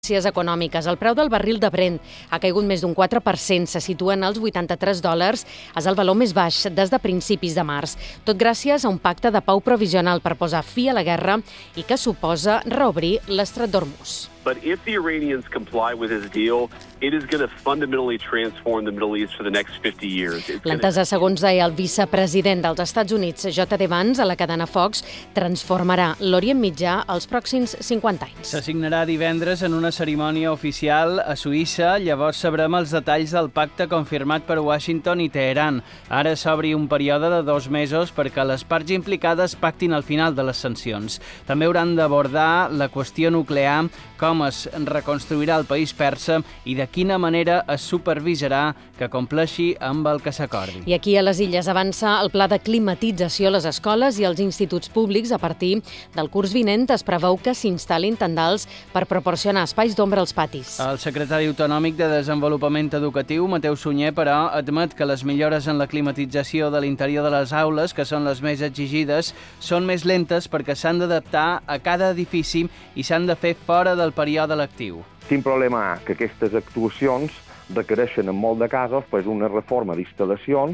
econòmiques. El preu del barril de Brent ha caigut més d'un 4%, se situen als $83, és el valor més baix des de principis de març. Tot gràcies a un pacte de pau provisional per posar fi a la guerra i que suposa reobrir l'estret d'Hormuz. But if the Iranians comply with this deal, it is going to fundamentally transform the Middle East for the next 50 years. L'entesa, segons deia el vicepresident dels Estats Units, J.D. Vance, a la cadena Fox, transformarà l'Orient Mitjà els pròxims 50 anys. Se signarà divendres en una cerimònia oficial a Suïssa. Llavors sabrem els detalls del pacte confirmat per Washington i Teheran. Ara s'obri un període de 2 mesos perquè les parts implicades pactin el final de les sancions. També hauran d'abordar la qüestió nuclear, com es reconstruirà el país persa i de quina manera es supervisarà que compleixi amb el que s'acordi. I aquí a les Illes avança el pla de climatització a les escoles i als instituts públics. A partir del curs vinent es preveu que s'instal·lin tendals per proporcionar espais d'ombra als patis. El secretari autonòmic de Desenvolupament Educatiu, Mateu Sunyer, però, admet que les millores en la climatització de l'interior de les aules, que són les més exigides, són més lentes perquè s'han d'adaptar a cada edifici i s'han de fer fora del període lectiu. Quin problema és que aquestes actuacions requereixen en molt de casos una reforma d'instal·lacions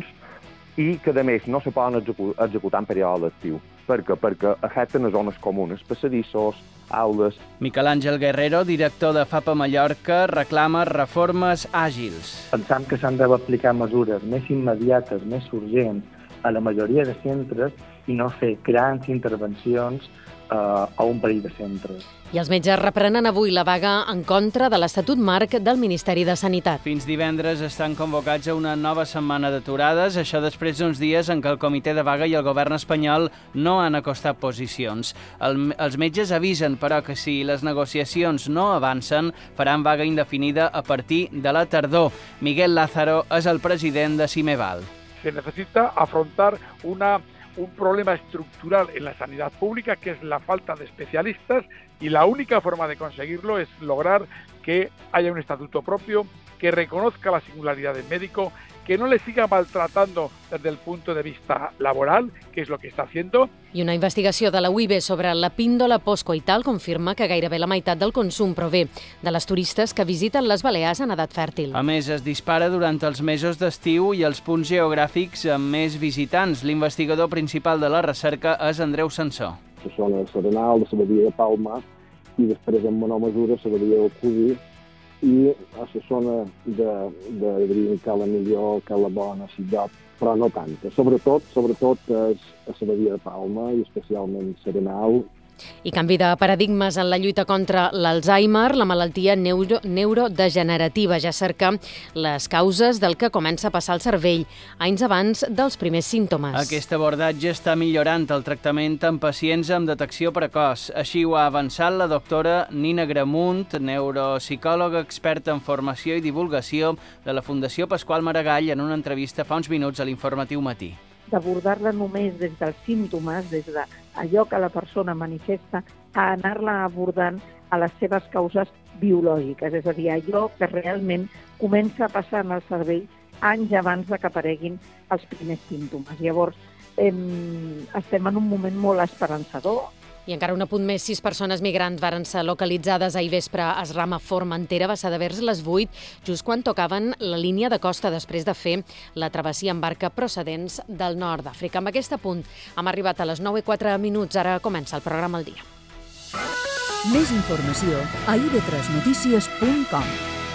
i que, a més, no se poden executar en període lectiu. Perquè afecten a zones comunes, passadissos, aules. Miquel Àngel Guerrero, director de FAPA Mallorca, reclama reformes àgils. Pensam que s'han d'aplicar mesures més immediates, més urgents a la majoria de centres i no fer grans intervencions a un parell de centres. I els metges reprenen avui la vaga en contra de l'Estatut Marc del Ministeri de Sanitat. Fins divendres estan convocats a una nova setmana d'aturades, això després d'uns dies en què el comitè de vaga i el govern espanyol no han acostat posicions. Els metges avisen, però, que si les negociacions no avancen, faran vaga indefinida a partir de la tardor. Miguel Lázaro és el president de Cimeval. Se necesita afrontar un problema estructural en la sanidad pública, que es la falta de especialistas, y la única forma de conseguirlo es lograr que haya un estatuto propio, que reconozca la singularidad del médico, que no le siga maltratando desde el punto de vista laboral, que es lo que está haciendo. I una investigació de la UIB sobre la píndola postcoital confirma que gairebé la meitat del consum prové de les turistes que visiten les Balears en edat fèrtil. A més, es dispara durant els mesos d'estiu i els punts geogràfics amb més visitants. L'investigador principal de la recerca és Andreu Sansó. La zona de Serenal, de la Badia de Palma, i després en menor mesura la Badia del Codí, i a la zona de Cala Millor, Cala Bona, Sitjot, però no tanta. Sobretot és a la Badia de Palma i especialment Serenal. I canvi de paradigmes en la lluita contra l'Alzheimer, la malaltia neurodegenerativa ja cerca les causes del que comença a passar al cervell, anys abans dels primers símptomes. Aquest abordatge està millorant el tractament en pacients amb detecció precoç. Així ho ha avançat la doctora Nina Gramunt, neuropsicòloga experta en formació i divulgació de la Fundació Pasqual Maragall, en una entrevista fa uns minuts a l'Informatiu Matí. D'abordar-la només des dels símptomes, des d'allò que la persona manifesta, a anar-la abordant a les seves causes biològiques, és a dir, allò que realment comença a passar en el cervell anys abans de que apareguin els primers símptomes. Llavors, estem en un moment molt esperançador. I encara un apunt més, 6 persones migrants varen ser localitzades ahir vespre a Esrama, Formentera, va ser de vers les 8, just quan tocaven la línia de costa després de fer la travessia en barca procedents del nord d'Àfrica. Amb aquest apunt hem arribat a les 9:04, ara comença el programa al dia. Més informació a ib3notícies.com.